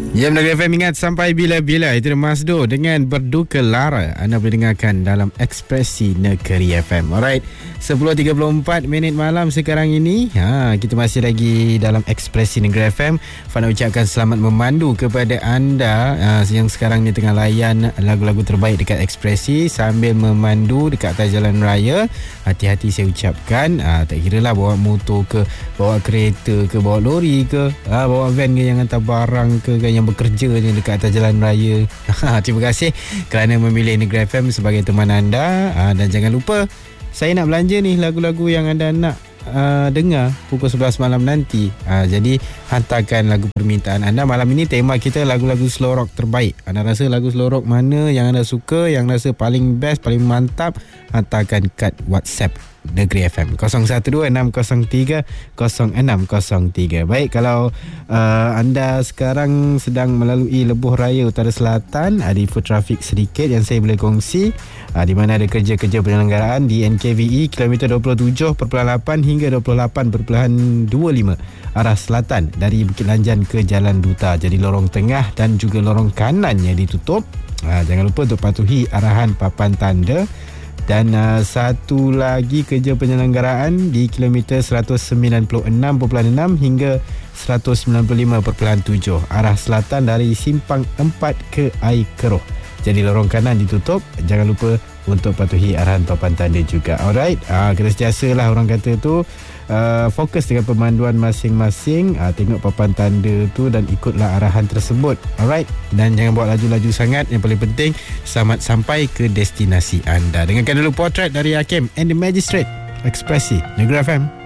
Ya, Negeri FM, ingat sampai bila-bila. Itu Masdo dengan Berduka Lara. Anda boleh dengarkan dalam Ekspresi Negeri FM. Alright, 10.34 minit malam sekarang ini. Kita masih lagi dalam Ekspresi Negeri FM. Fana ucapkan selamat memandu kepada anda yang sekarang ni tengah layan lagu-lagu terbaik dekat Ekspresi sambil memandu dekat atas jalan raya. Hati-hati saya ucapkan. Tak kira lah bawa motor ke, bawa kereta ke, bawa lori ke, bawa van ke yang hantar barang ke, yang bekerja ni dekat atas jalan raya. Terima kasih kerana memilih Negeri FM sebagai teman anda. Dan jangan lupa, saya nak belanja ni lagu-lagu yang anda nak dengar pukul 11 malam nanti. Jadi hantarkan lagu permintaan anda. Malam ini tema kita lagu-lagu slow rock terbaik. Anda rasa lagu slow rock mana yang anda suka, yang rasa paling best, paling mantap? Hantarkan kat WhatsApp Negeri FM 0126030603. Baik, kalau anda sekarang sedang melalui lebuh raya Utara Selatan, ada info trafik sedikit yang saya boleh kongsi, di mana ada kerja-kerja penyelenggaraan di NKVE kilometer 27.8 hingga 28.25 arah selatan dari Bukit Lanjan ke Jalan Duta. Jadi lorong tengah dan juga lorong kanannya ditutup. Jangan lupa untuk patuhi arahan papan tanda. Dan satu lagi kerja penyelenggaraan di kilometer 196.6 hingga 195.7 arah selatan dari Simpang 4 ke Air Keroh. Jadi lorong kanan ditutup. Jangan lupa untuk patuhi arahan papan tanda juga. Alright, kita sentiasalah orang kata tu fokus dengan pemanduan masing-masing. Tengok papan tanda tu dan ikutlah arahan tersebut. Alright, dan jangan bawa laju-laju sangat. Yang paling penting, selamat sampai ke destinasi anda. Dengarkan dulu potret dari Hakim and the Magistrate. Ekspresi Negeri FM.